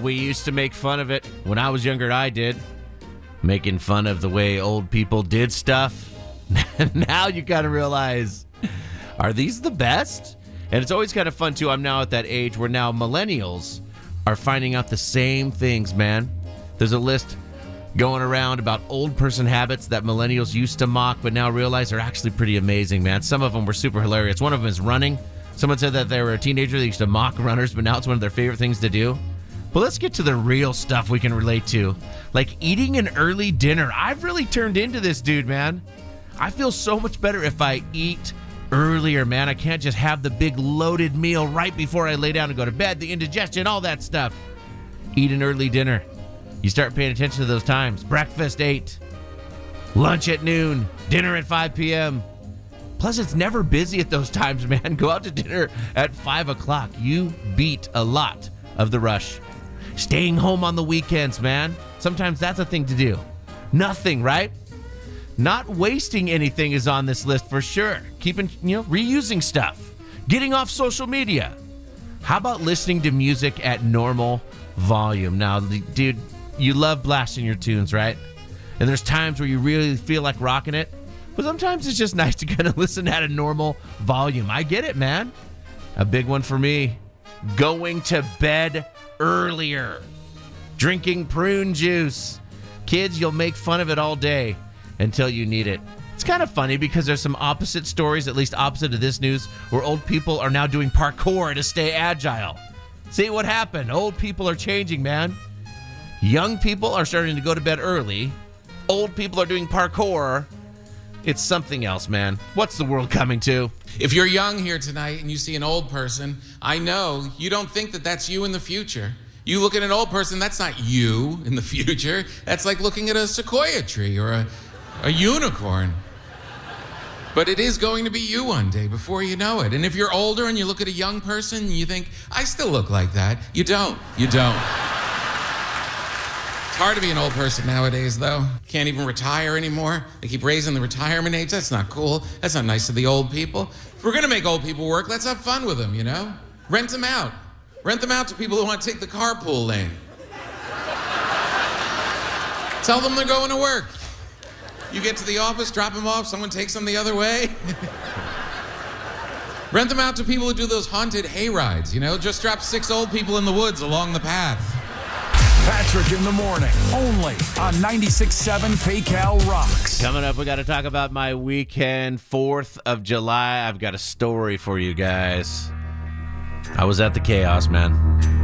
we used to make fun of it. When I was younger, I did. Making fun of the way old people did stuff. Now you kind of realize, are these the best? And it's always kind of fun, too. I'm now at that age where now millennials are finding out the same things, man. There's a list going around about old person habits that millennials used to mock, but now realize are actually pretty amazing, man. Some of them were super hilarious. One of them is running. Someone said that they were a teenager. They used to mock runners, but now it's one of their favorite things to do. But let's get to the real stuff we can relate to. Like eating an early dinner. I've really turned into this dude, man. I feel so much better if I eat earlier, man. I can't just have the big loaded meal right before I lay down and go to bed. The indigestion, all that stuff. Eat an early dinner. You start paying attention to those times. Breakfast 8. Lunch at noon. Dinner at 5 p.m. Plus, it's never busy at those times, man. Go out to dinner at 5 o'clock. You beat a lot of the rush. Staying home on the weekends, man. Sometimes that's a thing to do. Nothing, right? Not wasting anything is on this list for sure. Keeping, reusing stuff. Getting off social media. How about listening to music at normal volume? Now, dude, you love blasting your tunes, right? And there's times where you really feel like rocking it. But sometimes it's just nice to kind of listen at a normal volume. I get it, man. A big one for me. Going to bed earlier. Drinking prune juice. Kids, you'll make fun of it all day until you need it. It's kind of funny because there's some opposite stories, at least opposite of this news, where old people are now doing parkour to stay agile. See what happened? Old people are changing, man. Young people are starting to go to bed early. Old people are doing parkour. It's something else, man. What's the world coming to? If you're young here tonight and you see an old person, I know you don't think that that's you in the future. You look at an old person, that's not you in the future. That's like looking at a sequoia tree or a unicorn. But it is going to be you one day before you know it. And if you're older and you look at a young person and you think, I still look like that. You don't. You don't. It's hard to be an old person nowadays, though. Can't even retire anymore. They keep raising the retirement age. That's not cool. That's not nice to the old people. If we're going to make old people work, let's have fun with them, Rent them out. Rent them out to people who want to take the carpool lane. Tell them they're going to work. You get to the office, drop them off, someone takes them the other way. Rent them out to people who do those haunted hay rides, Just drop 6 old people in the woods along the path. Patrick in the morning, only on 96.7 PayCal Rocks. Coming up, we got to talk about my weekend, 4th of July. I've got a story for you guys. I was at the Chaos, man.